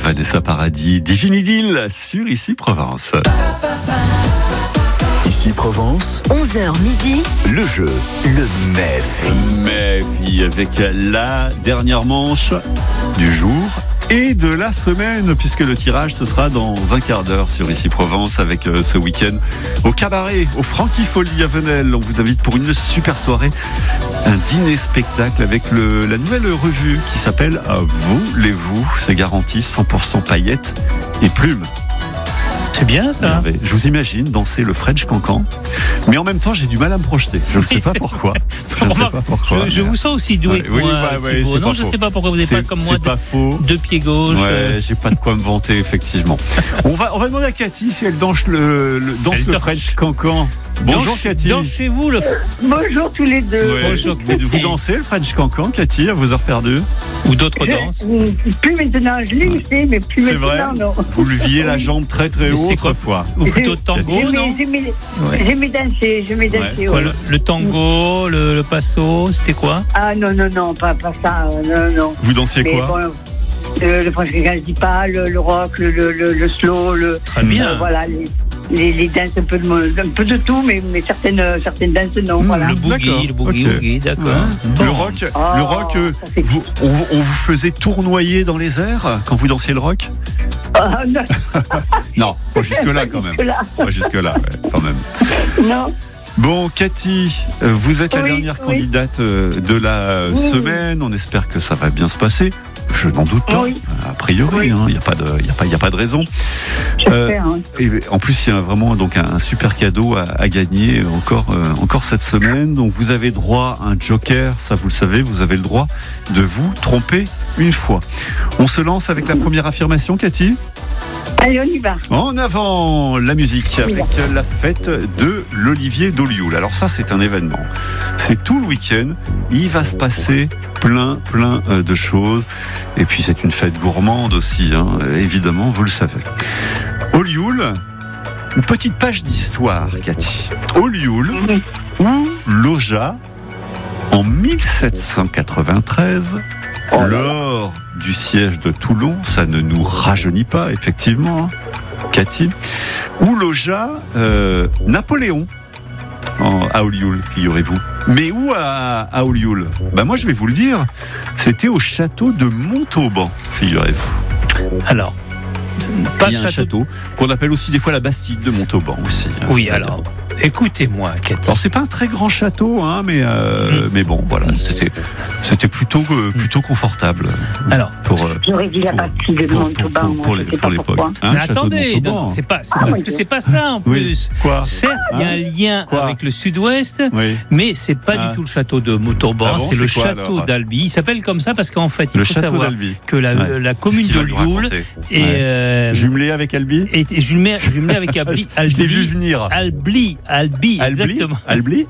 Vanessa Paradis, Divine Idylle sur Ici Provence. Ici Provence, 11h midi, le jeu, le Méfi avec la dernière manche du jour et de la semaine, puisque le tirage ce sera dans un quart d'heure sur Ici Provence avec ce week-end au cabaret, au Frankifolie à Venelle. On vous invite pour une super soirée, un dîner-spectacle avec la nouvelle revue qui s'appelle Voulez-vous. C'est garanti 100% paillettes et plumes. C'est bien ça. Je vous imagine danser le French Cancan, mais en même temps j'ai du mal à me projeter. Je ne sais pas pourquoi. Je vous sens aussi doué que moi. Non, je ne sais pas pourquoi vous n'êtes pas comme moi. C'est pas faux. Deux pieds gauche. Ouais, j'ai pas de quoi me vanter effectivement. On va demander à Cathy si elle danse le French Cancan. Bonjour Cathy. Dansez-vous le. Bonjour tous les deux. Ouais. Bonjour, Vous dansez le French Cancan, Cathy, à vos heures perdues? Ou d'autres danses? Plus maintenant, je l'ai fait, mais plus C'est maintenant, vrai. non. Vous leviez la jambe très très haut autrefois. Ou plutôt tango, non? J'aimais danser. Quoi, le tango, le passo, c'était quoi? Ah non, pas ça, non. Vous dansiez mais quoi? Bon, le French Cancan, je dis pas, le rock, le slow, Très bien. Voilà, les danses, un peu de tout, mais certaines danses, non, voilà. Le boogie, d'accord. Ouais. Le rock, on vous faisait tournoyer dans les airs quand vous dansiez le rock? Non. Non, pas jusque-là quand même. Pas jusque-là, ouais, quand même. Non. Bon, Cathy, vous êtes la dernière candidate de la semaine. On espère que ça va bien se passer. Je n'en doute pas. Oui. A priori, il n'y a pas de raison. J'espère. Et en plus, il y a vraiment donc un super cadeau à gagner encore cette semaine. Donc, vous avez droit à un joker. Ça, vous le savez, vous avez le droit de vous tromper une fois. On se lance avec la première affirmation, Cathy. Allez, on y va. En avant, la musique avec la fête de l'Olivier d'Olioul. Alors ça, c'est un événement. C'est tout le week-end. Il va se passer plein de choses. Et puis, c'est une fête gourmande aussi, hein. Évidemment, vous le savez. Olioul, une petite page d'histoire, Cathy. Olioul, où logea en 1793... lors du siège de Toulon, ça ne nous rajeunit pas, effectivement, Cathy, où logea Napoléon à Olioul, figurez-vous. Mais où à Olioul? Moi, je vais vous le dire, c'était au château de Montauban, figurez-vous. Alors, il y a un château qu'on appelle aussi des fois la Bastide de Montauban aussi. Oui, alors, écoutez-moi, Cathy. Alors, c'est pas un très grand château, hein, mais bon, voilà, c'était plutôt confortable. Alors, j'aurais dit la Bastide de Montauban pour l'époque. Mais attendez, parce que c'est pas ça en plus. Quoi? Certes, il y a un lien avec le sud-ouest, mais c'est pas du tout le château de Montauban, c'est le château d'Albi. Il s'appelle comme ça parce qu'en fait, il faut savoir que la commune d'Olioul est jumelée avec Albi. Et jumelée avec Albi. Je l'ai vu venir. Albi, exactement. Albi.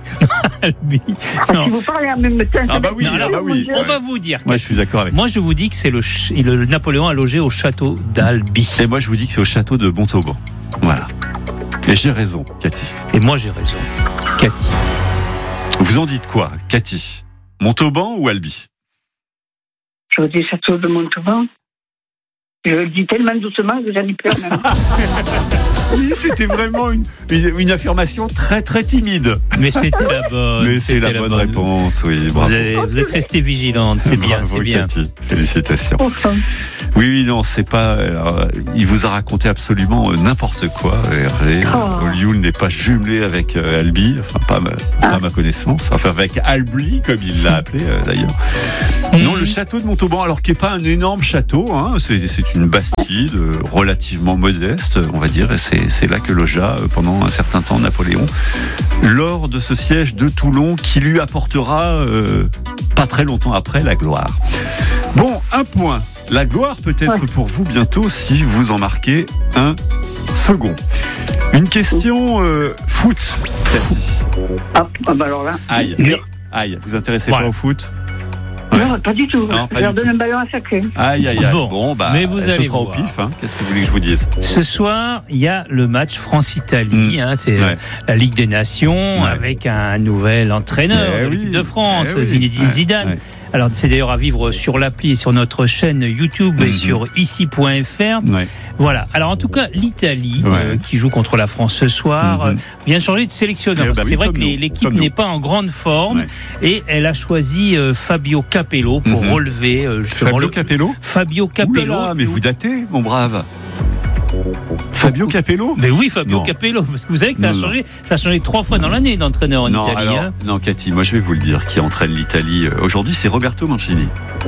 Non. Si vous parlez en même temps. Ah bah oui, On va vous dire. Moi, je suis d'accord avec. Moi, je vous dis que c'est le Napoléon a logé au château d'Albi. Et moi, je vous dis que c'est au château de Montauban. Voilà. Et j'ai raison, Cathy. Et moi, j'ai raison, Cathy. Vous en dites quoi, Cathy? Montauban ou Albi? Je dis château de Montauban. Je le dis tellement doucement que j'en ai peur même. Oui, c'était vraiment une affirmation très très timide. Mais c'était la bonne. Mais c'est la bonne réponse, oui. Bravo. Vous êtes restée vigilante, c'est bien, bravo, c'est bien. Cathy. Félicitations. Enfin. Oui, non, c'est pas. Alors, il vous a raconté absolument n'importe quoi. Hervé. Olioul n'est pas jumelé avec Albi, enfin pas ma connaissance. Enfin avec Albli, comme il l'a appelé d'ailleurs. Non, le château de Montauban, alors qui n'est pas un énorme château, hein, c'est une bastide relativement modeste, on va dire, et c'est là que logea pendant un certain temps Napoléon, lors de ce siège de Toulon qui lui apportera pas très longtemps après la gloire. Bon, un point. La gloire peut-être pour vous bientôt si vous en marquez un second. Une question foot. Alors là. Aïe, vous intéressez pas au foot? Non, pas du tout. Je leur donne un ballon à chacun. Aïe. Bon, mais vous allez sera voir. au pif. Hein. Qu'est-ce que vous voulez que je vous dise? Ce soir, il y a le match France-Italie. C'est la Ligue des Nations avec un nouvel entraîneur de l'équipe de France, Zinedine Zidane. Alors c'est d'ailleurs à vivre sur l'appli et sur notre chaîne YouTube et sur ici.fr. Voilà. Alors en tout cas, l'Italie qui joue contre la France ce soir vient de changer de sélectionneur. C'est vrai que l'équipe n'est pas en grande forme et elle a choisi Fabio Capello pour relever justement Fabio Capello. Oulala, mais vous datez, mon brave. Fabio Capello ? Mais oui, Fabio Capello, parce que vous savez que ça a changé 3 fois dans l'année d'entraîneur en Italie. Non, Cathy, moi je vais vous le dire, qui entraîne l'Italie aujourd'hui, c'est Roberto Mancini.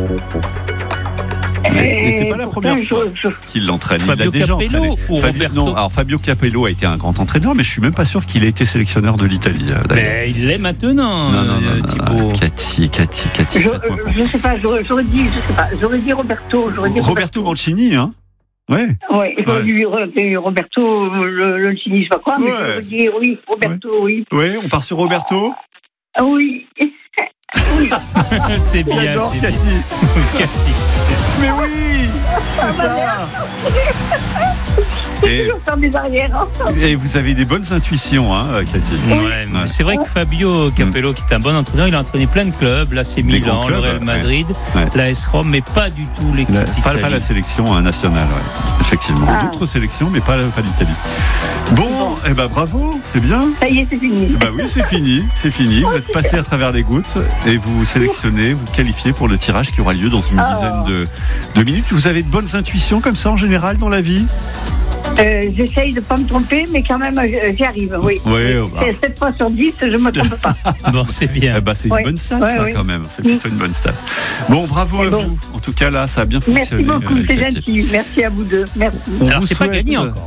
Mais c'est pas la première fois qu'il l'entraîne. Il l'a déjà entraîné. Fabio Capello a été un grand entraîneur, mais je suis même pas sûr qu'il ait été sélectionneur de l'Italie. Mais il l'est maintenant. Non. Cathy. Je sais pas, j'aurais dit Roberto. Roberto Mancini, hein. Oui, j'aurais dit Roberto Mancini, je sais pas quoi, mais j'aurais dit Roberto, oui. Oui, on part sur Roberto. Oui. C'est bien. J'adore Cathy. Mais oui, c'est ça. Et vous avez des bonnes intuitions, hein, Cathy. Mais c'est vrai que Fabio Capello, qui est un bon entraîneur, il a entraîné plein de clubs. Là, c'est Milan, le Real Madrid, l'AS Rome, mais pas du tout l'équipe d'Italie. Pas la sélection nationale, effectivement. D'autres sélections, mais pas l'Italie. Bon, bravo, c'est bien. Ça y est, c'est fini. Oui, c'est fini. Vous êtes passé à travers les gouttes et vous sélectionnez, vous qualifiez pour le tirage qui aura lieu dans une dizaine de minutes. Vous avez de bonnes intuitions comme ça en général dans la vie ? J'essaye de ne pas me tromper, mais quand même, j'y arrive, oui. 7 fois sur 10, je ne me trompe pas. Bon, c'est bien. C'est une bonne stat, quand même. C'est plutôt une bonne stat. Bon, bravo à vous. En tout cas, là, ça a bien fonctionné. Merci beaucoup, c'est gentil. Merci à vous deux. Merci. Alors, c'est pas gagné encore.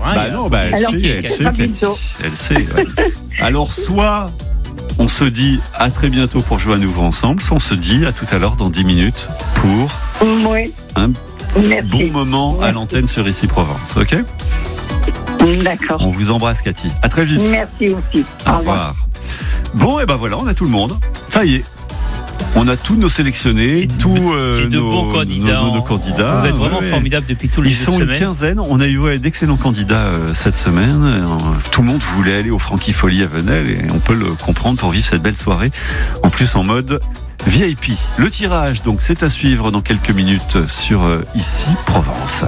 Elle sait. Alors, soit on se dit à très bientôt pour jouer à nouveau ensemble, soit on se dit à tout à l'heure dans 10 minutes pour un bon moment à l'antenne sur Ici Provence, ok ? D'accord. On vous embrasse, Cathy. À très vite. Merci aussi. Au revoir. Bon, voilà, on a tout le monde. Ça y est. On a tous nos sélectionnés, tous nos candidats. Vous êtes vraiment formidables depuis tous les jours. Ils sont une quinzaine. On a eu d'excellents candidats cette semaine. Tout le monde voulait aller au Frankie Folly à Venelle et on peut le comprendre pour vivre cette belle soirée. En plus en mode VIP. Le tirage, donc, c'est à suivre dans quelques minutes sur Ici Provence.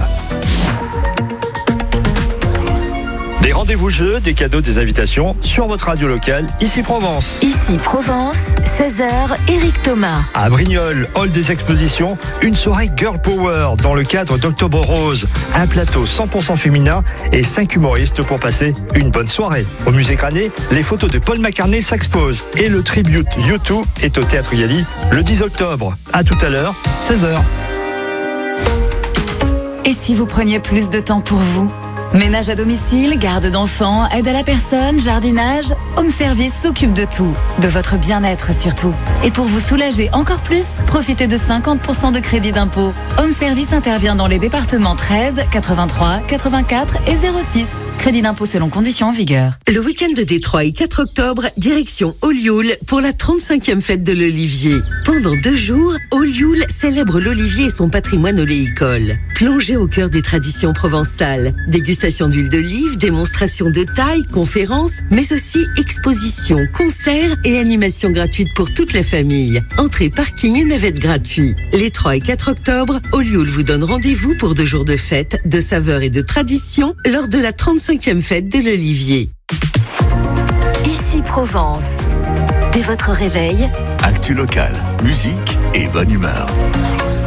Des rendez-vous jeux, des cadeaux, des invitations sur votre radio locale, Ici Provence. Ici Provence, 16h, Éric Thomas. À Brignoles, hall des expositions, une soirée Girl Power dans le cadre d'Octobre Rose. Un plateau 100% féminin et 5 humoristes pour passer une bonne soirée. Au musée Granet, les photos de Paul McCartney s'exposent et le tribute U2 est au Théâtre Gali le 10 octobre. À tout à l'heure, 16h. Et si vous preniez plus de temps pour vous ? Ménage à domicile, garde d'enfants, aide à la personne, jardinage, Home Service s'occupe de tout, de votre bien-être surtout. Et pour vous soulager encore plus, profitez de 50% de crédit d'impôt. Home Service intervient dans les départements 13, 83, 84 et 06. Crédit d'impôt selon conditions en vigueur. Le week-end de 3 et 4 octobre, direction Olioul pour la 35e fête de l'Olivier. Pendant 2 jours, Olioul célèbre l'Olivier et son patrimoine oléicole. Plongez au cœur des traditions provençales. Dégustation d'huile d'olive, démonstration de taille, conférences, mais aussi expositions, concerts et animations gratuites pour toute la famille. Entrée, parking et navette gratuits. Les 3 et 4 octobre, Olioul vous donne rendez-vous pour 2 jours de fête, de saveurs et de traditions lors de la 35e fête de l'Olivier. Ici Provence. Dès votre réveil, actu local, musique et bonne humeur.